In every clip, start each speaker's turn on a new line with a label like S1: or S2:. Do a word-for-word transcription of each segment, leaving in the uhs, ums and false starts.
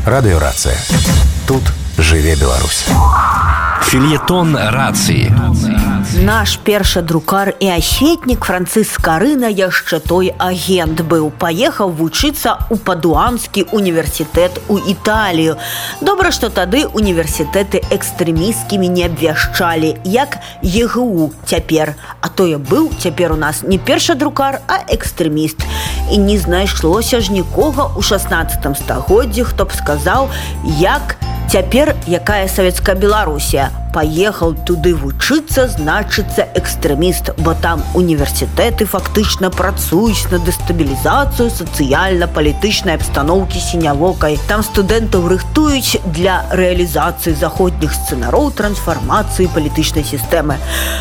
S1: Радыёрацыя. Тут жыве Беларусь.
S2: Фельетон рацыі.
S3: Наш першадрукар і асветнік Францыск Скарына яшчэ той агент быў. Паехаў вучыцца ў Падуанскі універсітэт у Італію. Добра, што тады універсітэты экстрэмісцкімі не абвяшчалі, як е гэ у цяпер. А тое быў цяпер у нас не першадрукар, а экстрэміст. І не знайшлося ж нікога ў шаснаццатым стагоддзі, хто б сказаў, як цяпер якая савецкая Беларусія. Паехаў туды вучыцца, значыцца экстрэміст, бо там універсітэты фактычна працуюць на дэстабілізацыю сацыяльна-палітычнай абстаноўкі сінявокай. Там студэнтаў рыхтуюць для рэалізацыі заходніх сцэнароў трансфармацыі палітычнай сістэмы.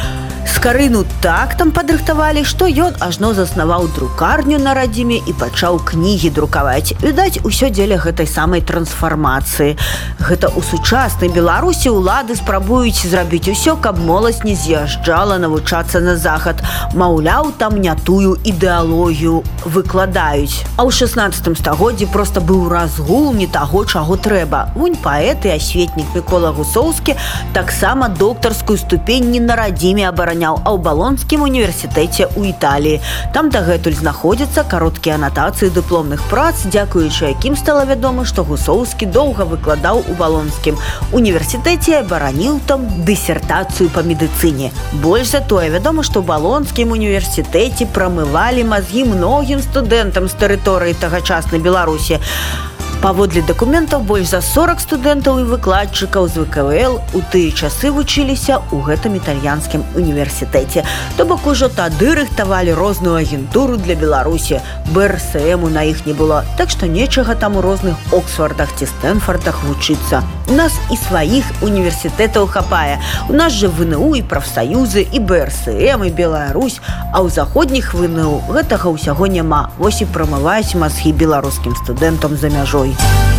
S3: Скарыну так там падрыхтавалі, што ён ажно заснаваў друкарню на радзіме і пачаў кнігі друкаваць. Відаць, усё дзеля гэтай самай трансфармацыі. Гэта ў сучаснай Беларусі ўлады спрабуюць зрабіць усё, каб моладзь не з'язджала навучацца на захад. Маўляў, там не тую ідэалогію выкладаюць. А ў шаснаццатым стагоддзі проста быў разгул не таго, чаго трэба. Вунь паэт і асветнік Мікола Гусоўскі таксама доктарскую ступень не на радзіме абараняў, а ў Балонскім універсітэце ў Італіі. Там дагэтуль знаходзяцца кароткія анатацыі дыпломных прац, дзякуючы якім стала вядома, што Гусоўскі доўга выкладаў у Балонскім універсітэце і абараніў там дысертацыю па медыцыне. Больш за тое, вядома, што ў Балонскім універсітэце прамывалі мазгі многім студэнтам з тэрыторыі тагачаснай Беларусі. Паводле дакументаў, больш за сорак студэнтаў і выкладчыкаў з вэ ка вэ эл у тыя часы вучыліся ў гэтым італьянскім універсітэце. То бок ужо тады рыхтавалі розную агентуру для Беларусі. бэ эр эс эму на іх не было, так што нечага там у розных Оксфордах ці Стэнфордах вучыцца. У нас і сваіх універсітэтаў хапае. У нас жа вэ эн у і прафсаюзы, і бэ эр эс эм, і Беларусь, а ў заходніх вэ эн у гэтага ўсяго няма. Вось і прамываюць мазгі беларускім студэнтам за мяжой.